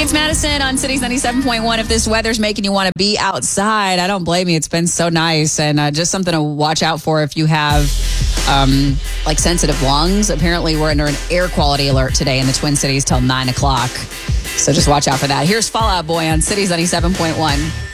it's Madison on Cities 97.1. If this weather's making you want to be outside, I don't blame you. It's been so nice, and just something to watch out for if you have like sensitive lungs. Apparently, we're under an air quality alert today in the Twin Cities till 9 o'clock. So just watch out for that. Here's Fall Out Boy on Cities 97.1.